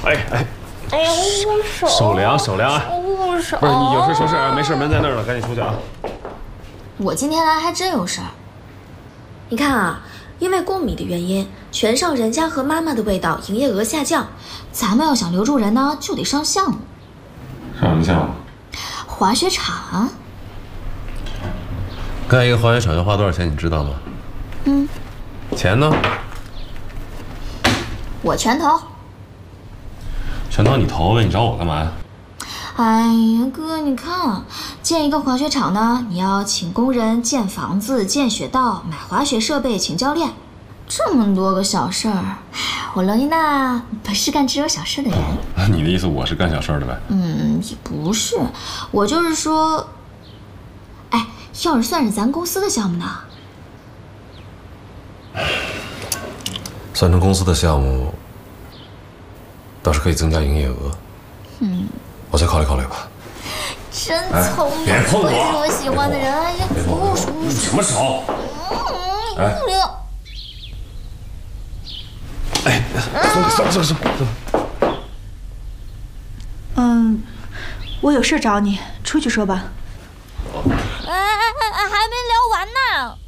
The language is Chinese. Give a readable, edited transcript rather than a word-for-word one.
哎呀，我手。 手凉啊！ 我手。 不是你有事说事啊，没事，门在那儿了，赶紧出去啊！ 我今天来还真有事儿。 你看啊，因为供米的原因，全上人家和妈妈的味道营业额下降。 咱们要想留住人呢，就得上项目。 上什么项目？ 滑雪场。 干一个滑雪场要花多少钱，你知道吗？钱呢？ 我全投。 全投你投呗，你找我干嘛呀？ 哎呀，哥，你看，建一个滑雪场呢，你要请工人、建房子、建雪道、买滑雪设备、请教练，这么多个小事儿，我罗妮娜不是干只有小事的人。 你的意思我是干小事的呗？ 也不是，我就是说，哎，要是算是咱公司的项目呢？ 算成公司的项目，倒是可以增加营业额。我再考虑考虑吧。 真聪明， 别碰我！ 是我喜欢的人。哎呀， 什么手？哎，松。 我有事找你，出去说吧。 还没聊完呢。